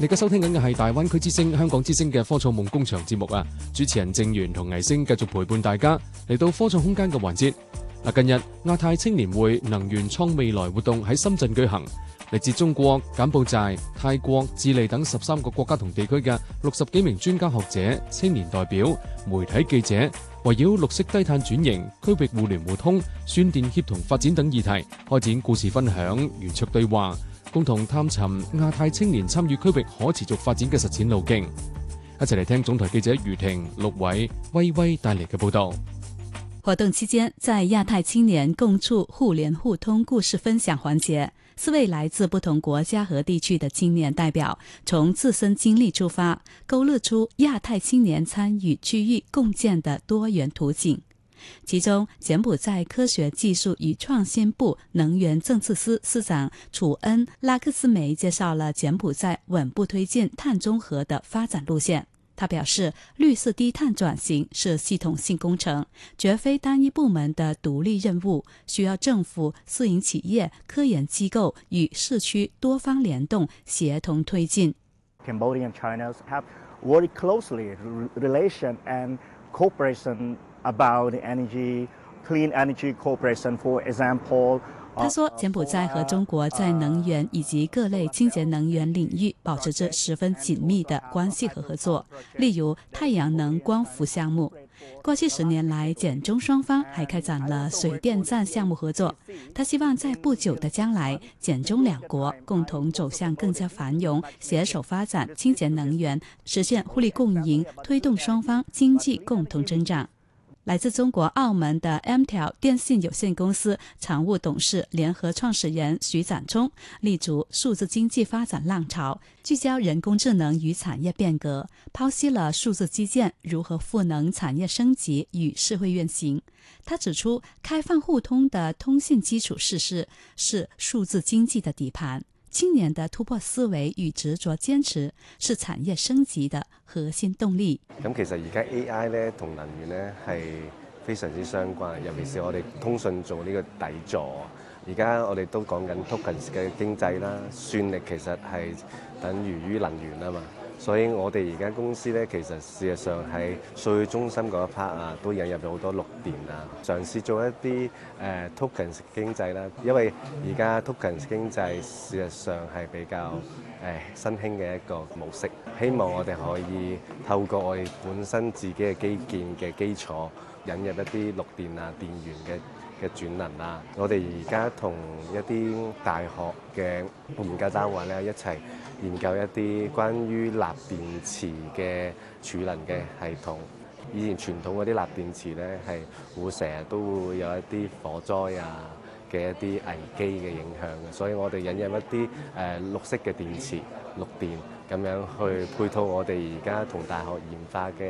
你而家收聽緊嘅係大灣區之聲、香港之聲嘅科創夢工場節目啊！主持人正源同藝星繼續陪伴大家嚟到科創空間嘅環節。近日亞太青年會能源創未來活動喺深圳舉行，嚟自中國、柬埔寨、泰國、智利等13個國家同地區嘅60幾名專家學者、青年代表、媒體記者，圍繞綠色低碳轉型、區域互聯互通、算電協同發展等議題，開展故事分享、圓桌對話，共同探尋亞太青年參與區域可持續發展嘅實踐路徑。一齊嚟聽總台記者余婷、陸偉、威威帶嚟嘅報道。 活動期間，在亞太青年共促互聯互通故事分享環節，4位來自不同國家和地區的青年代表，從自身經歷出發，勾勒出亞太青年參與區域共建的多元途徑。其中，柬埔寨科學技術與創新部能源政策司司長楚恩·拉克斯梅介紹了柬埔寨穩步推進碳中和的發展路線。他表示，綠色低碳轉型是系統性工程，絕非單一部門的獨立任務，需要政府、私營企業、科研機構與社區多方聯動，協同推進。 Cambodia and China have worked closely relation and cooperation about energy, clean energy cooperation, for example. 他說，柬埔寨和中國在能源以及各類清潔能源領域保持着十分緊密的關係和合作，例如太陽能光伏項目。過去10年來，柬中雙方還開展了水電站項目合作。他希望在不久的將來，柬中兩國共同走向更加繁榮，攜手發展清潔能源，實現互利共贏，推動雙方經濟共同增長。來自中國澳門的 MTEL 電信有限公司常務董事、聯合創始人徐展聰立足數字經濟發展浪潮，聚焦人工智能與產業變革，剖析了數字基建如何賦能產業升級與社會運行。他指出，開放互通的通信基礎設施是數字經濟的底盤，青年的突破思維與執着堅持是產業升級的核心動力。 咁其實而家 AI 咧同能源咧係非常之相關，尤其是我哋通訊做呢個底座。而家我哋都講緊 tokens 嘅經濟啦，算力其實係等於能源啊嘛。所以我哋而家公司咧，其實事實上喺數據中心嗰一 part 啊，都引入咗好多綠電啊，嘗試做一啲tokens 經濟啦。因為而家 tokens 經濟事實上係比較新興嘅一個模式，希望我哋可以透過我哋本身自己嘅基建嘅基礎，引入一啲綠電啊、電源嘅轉能啊。我哋而家同一啲大學嘅研究單位咧一齊研究一啲關於鈉電池嘅儲能嘅系統。以前傳統嗰啲鈉電池咧係會成日都會有一啲火災啊嘅一啲危機嘅影響嘅，所以我哋引入一啲綠色嘅電池、綠電咁樣去配套我哋而家同大學研發嘅